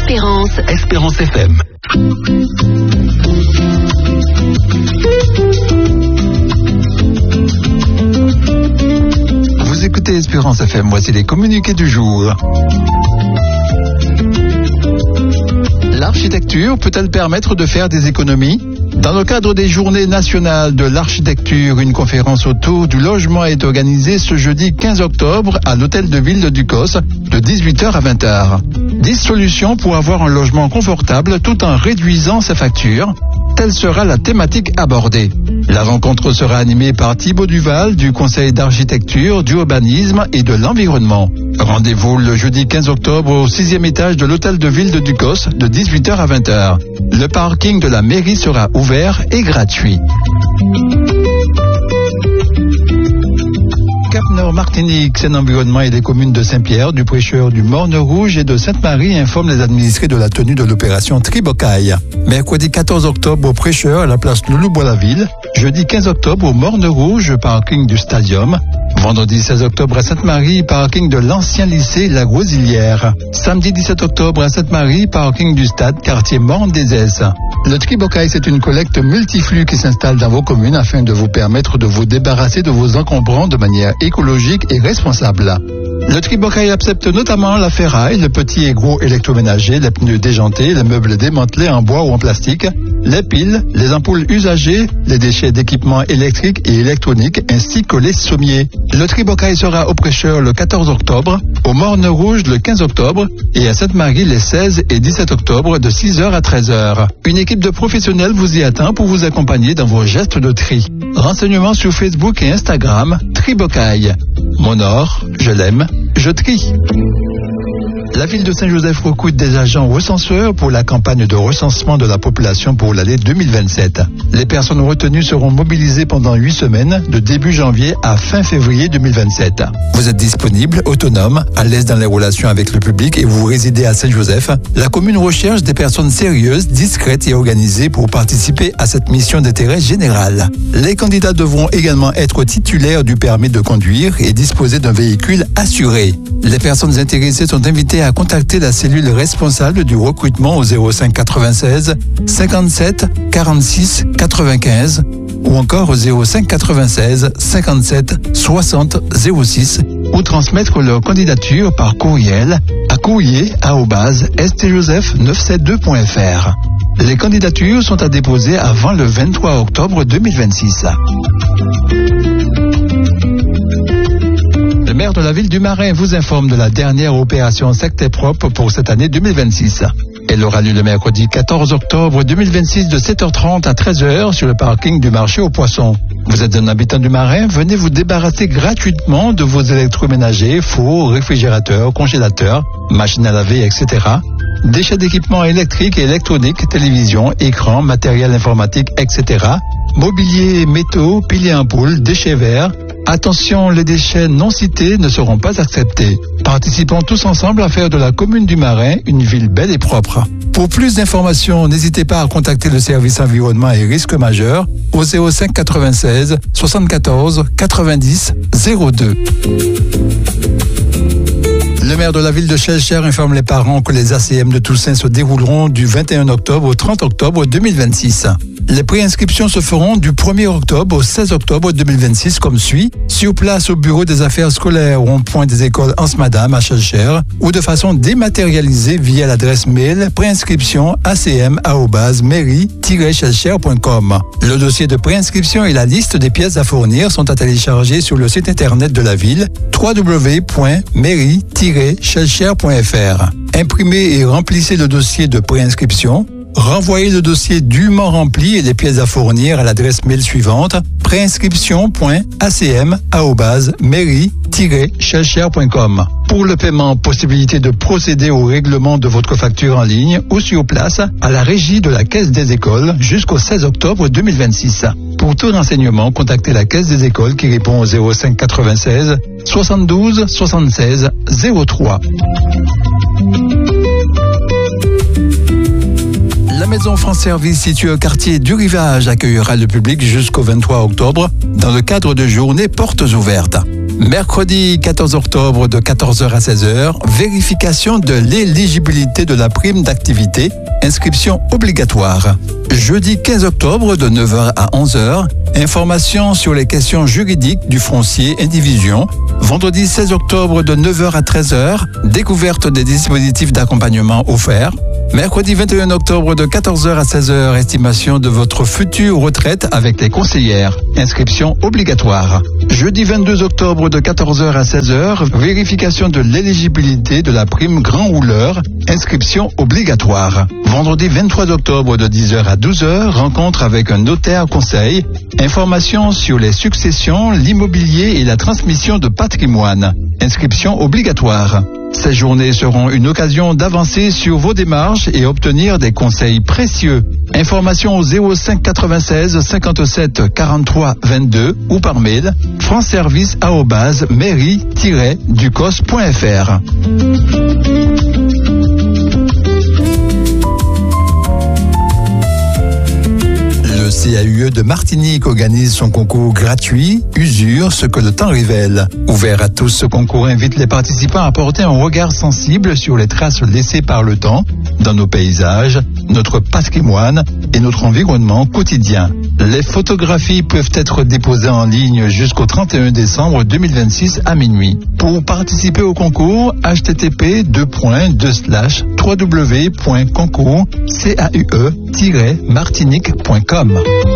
Espérance FM. Vous écoutez Espérance FM, voici les communiqués du jour. L'architecture peut-elle permettre de faire des économies ? Dans le cadre des Journées nationales de l'architecture, une conférence autour du logement est organisée ce jeudi 15 octobre à l'hôtel de ville de Ducos de 18h à 20h. 10 solutions pour avoir un logement confortable tout en réduisant ses factures. Telle sera la thématique abordée. La rencontre sera animée par Thibaut Duval du Conseil d'architecture, d'urbanisme et de l'environnement. Rendez-vous le jeudi 15 octobre au 6e étage de l'hôtel de ville de Ducos de 18h à 20h. Le parking de la mairie sera ouvert et gratuit. Cap-Nord-Martinique, Seine-Environnement et les communes de Saint-Pierre, du Prêcheur, du Morne-Rouge et de Sainte-Marie informent les administrés de la tenue de l'opération Tribocaille. Mercredi 14 octobre au Prêcheur à la place Loulou-Bois-la-Ville. Jeudi 15 octobre au Morne-Rouge, parking du Stadium. Vendredi 16 octobre à Sainte-Marie, parking de l'ancien lycée La Grosillière. Samedi 17 octobre à Sainte-Marie, parking du stade quartier Morne-des-Esses. Le Tribocaille, c'est une collecte multiflux qui s'installe dans vos communes afin de vous permettre de vous débarrasser de vos encombrants de manière écologique et responsable. Le Tribocaille accepte notamment la ferraille, le petit et gros électroménager, les pneus déjantés, les meubles démantelés en bois ou en plastique, les piles, les ampoules usagées, les déchets d'équipements électriques et électroniques, ainsi que les sommiers. Le Tribocaille sera au Prêcheur le 14 octobre, au Morne-Rouge le 15 octobre et à Sainte-Marie les 16 et 17 octobre de 6h à 13h. Une équipe de professionnels vous y attend pour vous accompagner dans vos gestes de tri. Renseignements sur Facebook et Instagram, Tribocaille. Mon or, je l'aime, je trie. La ville de Saint-Joseph recrute des agents recenseurs pour la campagne de recensement de la population pour l'année 2027. Les personnes retenues seront mobilisées pendant 8 semaines, de début janvier à fin février 2027. Vous êtes disponible, autonome, à l'aise dans les relations avec le public et vous résidez à Saint-Joseph. La commune recherche des personnes sérieuses, discrètes et organisées pour participer à cette mission d'intérêt général. Les candidats devront également être titulaires du permis de conduire et disposer d'un véhicule assuré. Les personnes intéressées sont invitées à contacter la cellule responsable du recrutement au 05 96 57 46 95 ou encore au 05 96 57 60 06 ou transmettre leur candidature par courriel à courrier@stjoseph972.fr. Les candidatures sont à déposer avant le 23 octobre 2026. Le maire de la ville du Marin vous informe de la dernière opération Secteur propre pour cette année 2026. Elle aura lieu le mercredi 14 octobre 2026 de 7h30 à 13h sur le parking du marché aux poissons. Vous êtes un habitant du Marin, venez vous débarrasser gratuitement de vos électroménagers, fours, réfrigérateurs, congélateurs, machines à laver, etc. Déchets d'équipements électriques et électroniques, télévision, écran, matériel informatique, etc. Mobilier, métaux, piles et ampoules, déchets verts. Attention, les déchets non cités ne seront pas acceptés. Participons tous ensemble à faire de la commune du Marin une ville belle et propre. Pour plus d'informations, n'hésitez pas à contacter le service environnement et risques majeurs au 05 96 74 90 02. Le maire de la ville de Schellcher informe les parents que les ACM de Toussaint se dérouleront du 21 octobre au 30 octobre 2026. Les préinscriptions se feront du 1er octobre au 16 octobre 2026 comme suit. Sur place au bureau des affaires scolaires ou au point des écoles Anse-Madame à Schellcher ou de façon dématérialisée via l'adresse mail préinscription@mairie-schellcher.com. Le dossier de préinscription et la liste des pièces à fournir sont à télécharger sur le site internet de la ville www.mairie-schellcher.fr. Imprimez et remplissez le dossier de préinscription. Renvoyez le dossier dûment rempli et les pièces à fournir à l'adresse mail suivante préinscription.acm@mairie-schellcher.com. Pour le paiement, possibilité de procéder au règlement de votre facture en ligne ou sur place à la régie de la Caisse des écoles jusqu'au 16 octobre 2026. Pour tout renseignement, contactez la Caisse des écoles qui répond au 05 96 72 76 03. La Maison France Service située au quartier du Rivage accueillera le public jusqu'au 23 octobre dans le cadre de journées portes ouvertes. Mercredi 14 octobre de 14h à 16h, vérification de l'éligibilité de la prime d'activité, inscription obligatoire. Jeudi 15 octobre de 9h à 11h, information sur les questions juridiques du foncier indivision. Vendredi 16 octobre de 9h à 13h, découverte des dispositifs d'accompagnement offerts. Mercredi 21 octobre de 14h à 16h, estimation de votre future retraite avec les conseillères. Inscription obligatoire. Jeudi 22 octobre de 14h à 16h, vérification de l'éligibilité de la prime grand rouleur. Inscription obligatoire. Vendredi 23 octobre de 10h à 12h, rencontre avec un notaire conseil. Information sur les successions, l'immobilier et la transmission de patrimoine. Inscription obligatoire. Ces journées seront une occasion d'avancer sur vos démarches et obtenir des conseils précieux. Information au 05 96 57 43 22 ou par mail franceservice@mairie-ducos.fr. Le CAUE de Martinique organise son concours gratuit « Usure, ce que le temps révèle ». Ouvert à tous, ce concours invite les participants à porter un regard sensible sur les traces laissées par le temps dans nos paysages, notre patrimoine et notre environnement quotidien. Les photographies peuvent être déposées en ligne jusqu'au 31 décembre 2026 à minuit. Pour participer au concours, http://www.concours-martinique.com.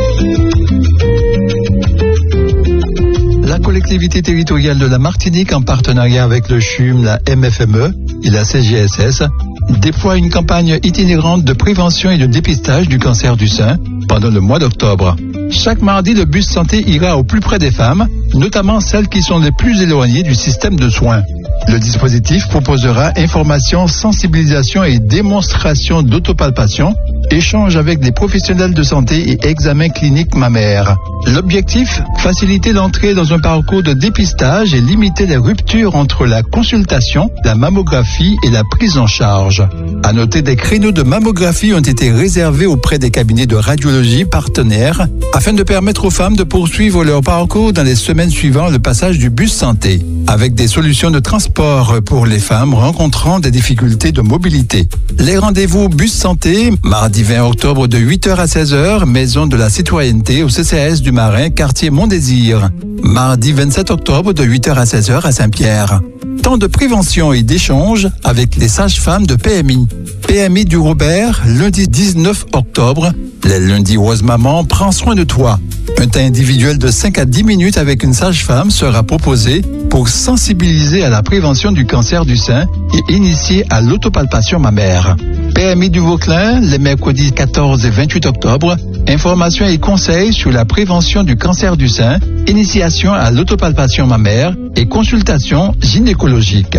La collectivité territoriale de la Martinique, en partenariat avec le CHUM, la MFME et la CGSS, déploie une campagne itinérante de prévention et de dépistage du cancer du sein pendant le mois d'octobre. Chaque mardi, le bus santé ira au plus près des femmes, notamment celles qui sont les plus éloignées du système de soins. Le dispositif proposera information, sensibilisation et démonstration d'autopalpation, échange avec des professionnels de santé et examen clinique mammaire. L'objectif, faciliter l'entrée dans un parcours de dépistage et limiter les ruptures entre la consultation, la mammographie et la prise en charge. À noter, des créneaux de mammographie ont été réservés auprès des cabinets de radiologie partenaires afin de permettre aux femmes de poursuivre leur parcours dans les semaines suivant le passage du bus santé, avec des solutions de transport pour les femmes rencontrant des difficultés de mobilité. Les rendez-vous bus santé, mardi 20 octobre de 8h à 16h, maison de la citoyenneté au CCAS du Marin, quartier Mont-Désir. Mardi 27 octobre de 8h à 16h à Saint-Pierre. Temps de prévention et d'échange avec les sages-femmes de PMI. PMI du Robert, lundi 19 octobre. Les lundis Rose Maman, prends soin de toi. Un temps individuel de 5 à 10 minutes avec une sage-femme sera proposé pour sensibiliser à la prévention du cancer du sein et initier à l'autopalpation mammaire. PMI du Vauclin, les mercredis 14 et 28 octobre. Informations et conseils sur la prévention du cancer du sein, initiation à l'autopalpation mammaire et consultation gynécologique.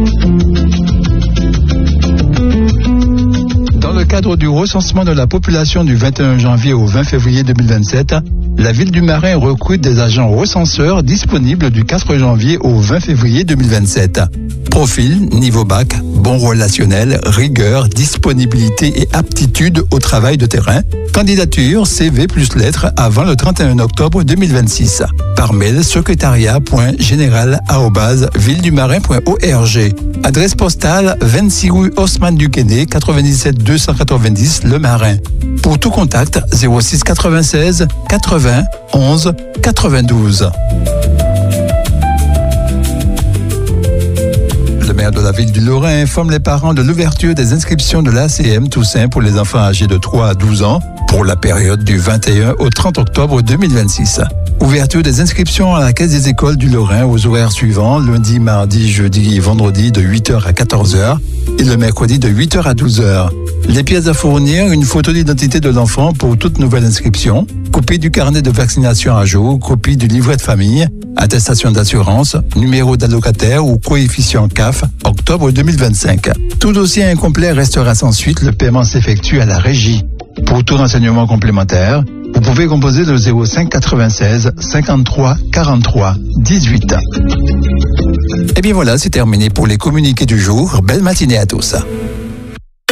Dans le cadre du recensement de la population du 21 janvier au 20 février 2027, la ville du Marin recrute des agents recenseurs disponibles du 4 janvier au 20 février 2027. Profil, niveau bac, bon relationnel, rigueur, disponibilité et aptitude au travail de terrain. Candidature, CV plus lettres avant le 31 octobre 2026. Par mail, secrétariat.général@villedumarin.org. Adresse postale 26 rue Haussmann du Guéné, 97 290 Le Marin. Pour tout contact, 06 96 80 11 92. Le maire de la ville du Lorrain informe les parents de l'ouverture des inscriptions de l'ACM Toussaint pour les enfants âgés de 3 à 12 ans pour la période du 21 au 30 octobre 2026. Ouverture des inscriptions à la Caisse des écoles du Lorrain aux horaires suivants, lundi, mardi, jeudi et vendredi de 8h à 14h et le mercredi de 8h à 12h. Les pièces à fournir, une photo d'identité de l'enfant pour toute nouvelle inscription, copie du carnet de vaccination à jour, copie du livret de famille, attestation d'assurance, numéro d'allocataire ou coefficient CAF, octobre 2025. Tout dossier incomplet restera sans suite, le paiement s'effectue à la régie. Pour tout renseignement complémentaire, vous pouvez composer le 05 96 53 43 18. Et bien voilà, c'est terminé pour les communiqués du jour. Belle matinée à tous.